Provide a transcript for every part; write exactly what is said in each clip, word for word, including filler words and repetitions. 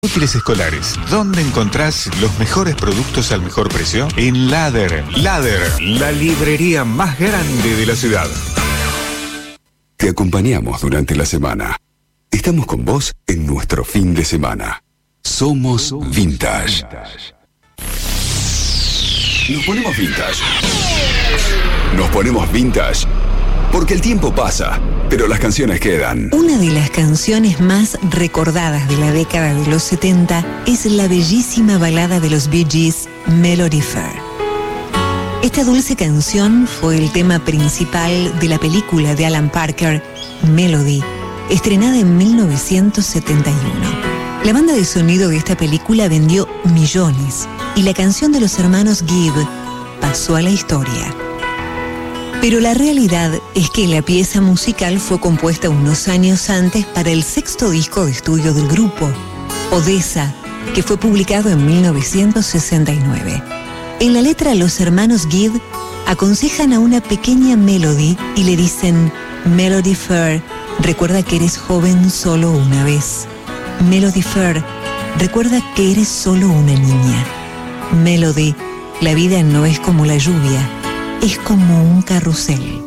Útiles escolares. ¿Dónde encontrás los mejores productos al mejor precio? En Lader. Lader, la librería más grande de la ciudad. Te acompañamos durante la semana. Estamos con vos en nuestro fin de semana. Somos Vintage. Nos ponemos vintage. Nos ponemos vintage. Porque el tiempo pasa, pero las canciones quedan. Una de las canciones más recordadas de la década de los setenta es la bellísima balada de los Bee Gees, Melody Fair. Esta dulce canción fue el tema principal de la película de Alan Parker, Melody, estrenada en mil novecientos setenta y uno. La banda de sonido de esta película vendió millones y la canción de los hermanos Gibb pasó a la historia. Pero la realidad es que la pieza musical fue compuesta unos años antes para el sexto disco de estudio del grupo, Odessa, que fue publicado en mil novecientos sesenta y nueve. En la letra, los hermanos Gibb aconsejan a una pequeña Melody y le dicen: Melody Fair, recuerda que eres joven solo una vez. Melody Fair, recuerda que eres solo una niña. Melody, la vida no es como la lluvia, es como un carrusel.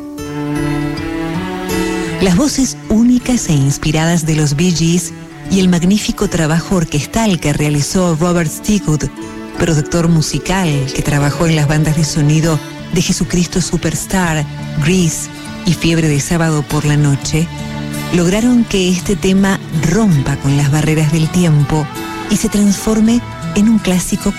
Las voces únicas e inspiradas de los Bee Gees y el magnífico trabajo orquestal que realizó Robert Stigwood, productor musical que trabajó en las bandas de sonido de Jesucristo Superstar, Grease y Fiebre de Sábado por la Noche, lograron que este tema rompa con las barreras del tiempo y se transforme en un clásico